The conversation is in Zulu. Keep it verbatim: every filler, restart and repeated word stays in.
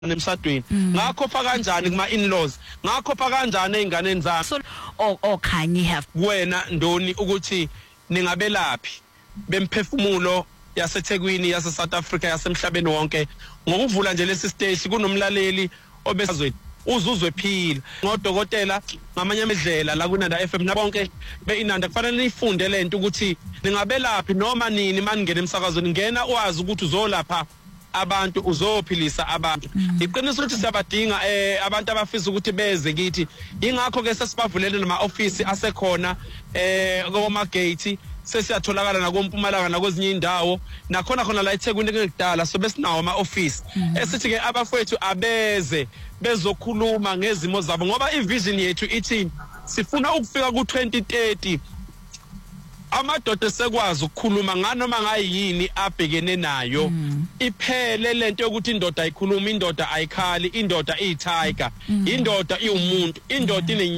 nemsadweni ngakho pha kanjani kuma in-laws ngakho pha kanjani einganeni zami so or or can you have wena ndoni ukuthi ningabelaphi bemphefumulo yaseThekwini yase South Africa yasemhlabeni wonke ngokuvula nje lesi stage kunomlaleli obesazwe uzuzwe phila ngodokotela ngamanye amedlela la kuNanda F M nabonke beInanda kufanele nifunde lento ukuthi ningabelaphi noma nini maningena emsakazweni ngena uwazi ukuthi uzolapha abantu uzophilisa abantu iqiniso ukuthi siyabadinga eh abantu abafisa ukuthi beze kithi ingakho ke sesibavulele nama office asekhona eh koma gate sesiyatholakala nakoMpumalanga nakwezinye indawo nakhona khona la eThekwini ngekudala so besinawo ama office esithi ke abafowethu abeze bezokhuluma ngezimo zabo ngoba ivision yethu ithi sifuna ukufika ku twenty thirty amadoda sekwazi ukukhuluma nganoma ngayini abhekene nayo mm. iphele lento yokuthi indoda ayikhuluma indoda ayikhali indoda iyithiger mm. indoda iwumuntu indoda ine